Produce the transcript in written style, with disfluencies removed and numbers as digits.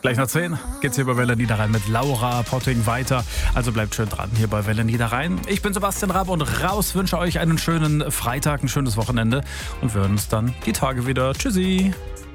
Gleich nach 10 geht's hier bei Welle Niederrhein mit Laura Potting weiter. Also bleibt schön dran hier bei Welle Niederrhein. Ich bin Sebastian Raab und raus, wünsche euch einen schönen Freitag, ein schönes Wochenende und wir hören uns dann die Tage wieder. Tschüssi.